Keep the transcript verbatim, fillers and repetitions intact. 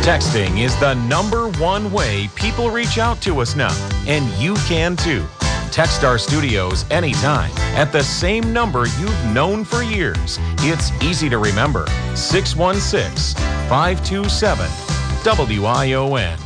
Texting is the number one way people reach out to us now, and you can too. Text our studios anytime at the same number you've known for years. It's easy to remember, six one six, five two seven, W I O N.